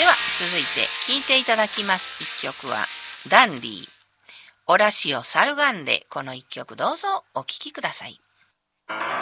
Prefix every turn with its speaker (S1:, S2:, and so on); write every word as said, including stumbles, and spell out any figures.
S1: では続いて聴いていただきます一曲はダンディオラシオ・サルガンデ。この一曲どうぞお聴きください。